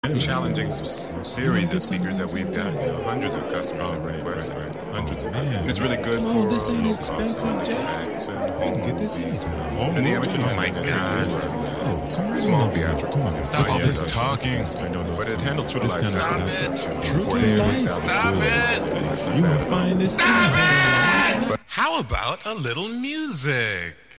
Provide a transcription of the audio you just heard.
challenging series of speakers that we've got. Hundreds of customers have requested. Hundreds of customers. And it's really good for this ain't expensive, Jack. You can get this anytime. And the amateur, oh my God. Oh, come on. Small theatrical. Come on. Stop all this talking. But it handles true to life. Stop it. True to life. Stop it. You won't find this. Stop it. How about a little music?